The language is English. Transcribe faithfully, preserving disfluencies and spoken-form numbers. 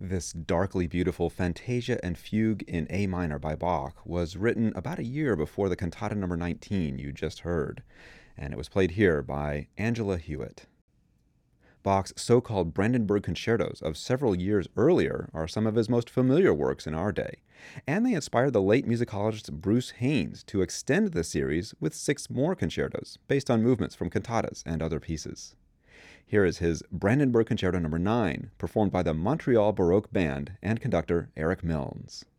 This darkly beautiful Fantasia and Fugue in A minor by Bach was written about a year before the Cantata number nineteen you just heard, and it was played here by Angela Hewitt. Bach's so-called Brandenburg concertos of several years earlier are some of his most familiar works in our day, and they inspired the late musicologist Bruce Haynes to extend the series with six more concertos based on movements from cantatas and other pieces. Here is his Brandenburg Concerto number nine, performed by the Montreal Baroque Band and conductor Eric Milnes.